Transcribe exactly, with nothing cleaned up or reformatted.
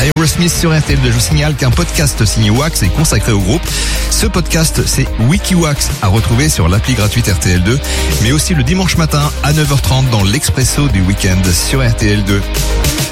Aerosmith sur R T L deux. Je vous signale qu'un podcast signé Wax est consacré au groupe. Ce podcast, c'est WikiWax, à retrouver sur l'appli gratuite R T L deux, mais aussi le dimanche matin à neuf heures trente dans l'Expresso du week-end sur R T L deux.